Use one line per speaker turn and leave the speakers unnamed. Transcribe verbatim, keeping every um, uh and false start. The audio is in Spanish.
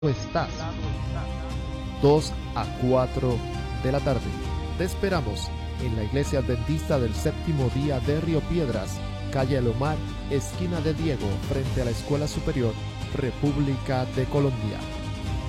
estás. dos a cuatro de la tarde. Te esperamos en la Iglesia Adventista del Séptimo Día de Río Piedras, calle Elomar, esquina de Diego, frente a la Escuela Superior República de Colombia.